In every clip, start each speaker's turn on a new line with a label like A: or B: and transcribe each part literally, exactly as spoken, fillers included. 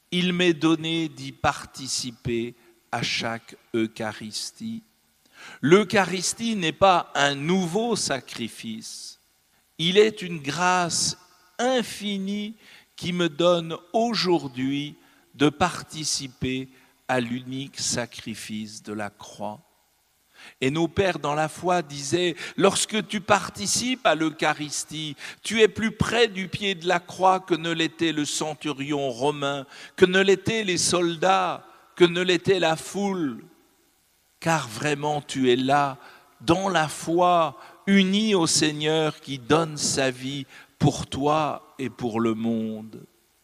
A: il m'est donné d'y participer à chaque Eucharistie. L'Eucharistie n'est pas un nouveau sacrifice, il est une grâce infinie qui me donne aujourd'hui de participer à l'unique sacrifice de la croix. Et nos pères dans la foi disaient, lorsque tu participes à l'Eucharistie, tu es plus près du pied de la croix que ne l'était le centurion romain, que ne l'étaient les soldats, que ne l'était la foule. Car vraiment tu es là, dans la foi, uni au Seigneur qui donne sa vie pour toi et pour le monde.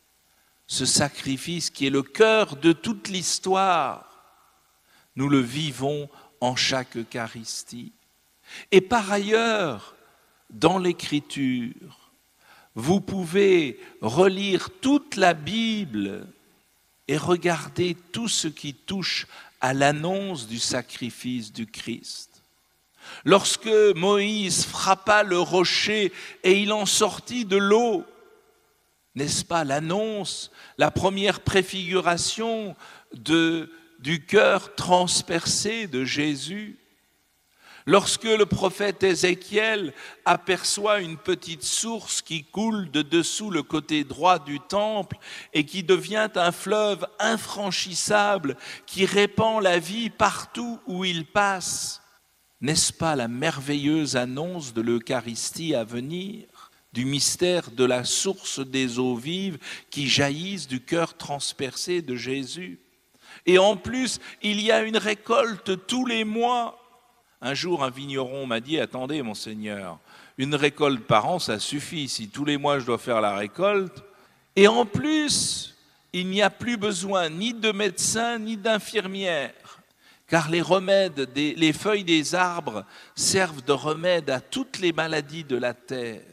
A: Ce sacrifice qui est le cœur de toute l'histoire, nous le vivons en chaque Eucharistie. Et par ailleurs, dans l'Écriture, vous pouvez relire toute la Bible et regarder tout ce qui touche à l'annonce du sacrifice du Christ. Lorsque Moïse frappa le rocher et il en sortit de l'eau, n'est-ce pas l'annonce, la première préfiguration de du cœur transpercé de Jésus? Lorsque le prophète Ézéchiel aperçoit une petite source qui coule de dessous le côté droit du temple et qui devient un fleuve infranchissable qui répand la vie partout où il passe, n'est-ce pas la merveilleuse annonce de l'Eucharistie à venir, du mystère de la source des eaux vives qui jaillissent du cœur transpercé de Jésus? Et en plus, il y a une récolte tous les mois. Un jour, un vigneron m'a dit, attendez, monseigneur, une récolte par an, ça suffit. Si tous les mois, je dois faire la récolte. Et en plus, il n'y a plus besoin ni de médecins, ni d'infirmières. Car les remèdes, des, les feuilles des arbres servent de remède à toutes les maladies de la terre.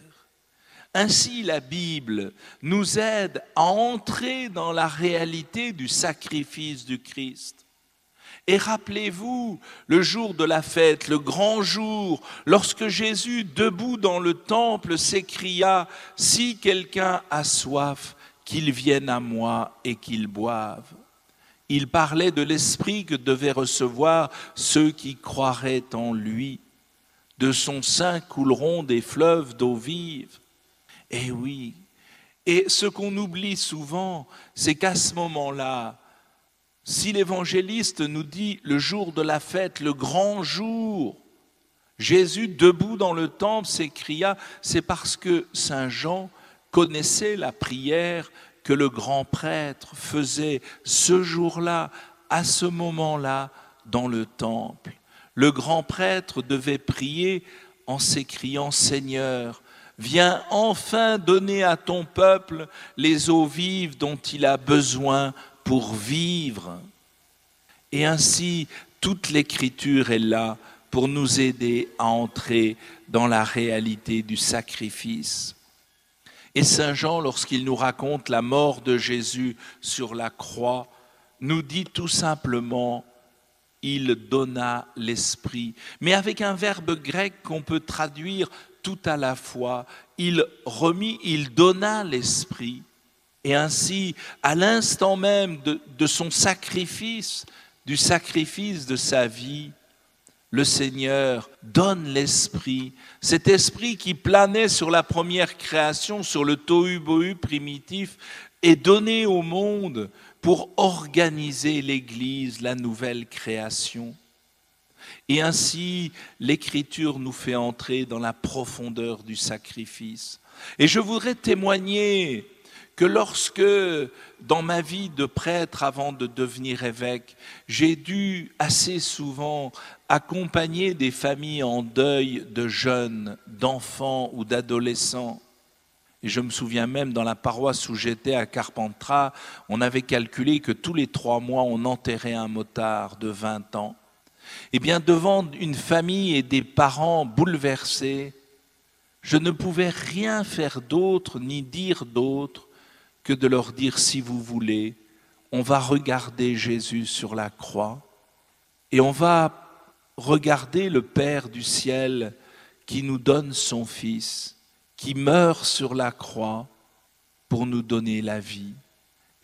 A: Ainsi, la Bible nous aide à entrer dans la réalité du sacrifice du Christ. Et rappelez-vous, le jour de la fête, le grand jour, lorsque Jésus, debout dans le temple, s'écria « Si quelqu'un a soif, qu'il vienne à moi et qu'il boive ». Il parlait de l'esprit que devaient recevoir ceux qui croiraient en lui. De son sein couleront des fleuves d'eau vive. Eh oui, et ce qu'on oublie souvent, c'est qu'à ce moment-là, si l'évangéliste nous dit le jour de la fête, le grand jour, Jésus, debout dans le temple, s'écria, c'est parce que Saint Jean connaissait la prière que le grand prêtre faisait ce jour-là, à ce moment-là, dans le temple. Le grand prêtre devait prier en s'écriant « Seigneur, viens enfin donner à ton peuple les eaux vives dont il a besoin pour vivre. » Et ainsi, toute l'Écriture est là pour nous aider à entrer dans la réalité du sacrifice. Et Saint Jean, lorsqu'il nous raconte la mort de Jésus sur la croix, nous dit tout simplement « il donna l'esprit ». Mais avec un verbe grec qu'on peut traduire tout à la fois, il remit, il donna l'esprit. Et ainsi, à l'instant même de, de son sacrifice, du sacrifice de sa vie, le Seigneur donne l'esprit, cet esprit qui planait sur la première création, sur le tohu-bohu primitif, est donné au monde pour organiser l'Église, la nouvelle création. Et ainsi, l'Écriture nous fait entrer dans la profondeur du sacrifice. Et je voudrais témoigner que lorsque, dans ma vie de prêtre avant de devenir évêque, j'ai dû assez souvent accompagner des familles en deuil de jeunes, d'enfants ou d'adolescents. Et je me souviens même, dans la paroisse où j'étais à Carpentras, on avait calculé que tous les trois mois, on enterrait un motard de vingt ans. Eh bien, devant une famille et des parents bouleversés, je ne pouvais rien faire d'autre, ni dire d'autre, que de leur dire, si vous voulez, on va regarder Jésus sur la croix et on va regarder le Père du ciel qui nous donne son Fils, qui meurt sur la croix pour nous donner la vie.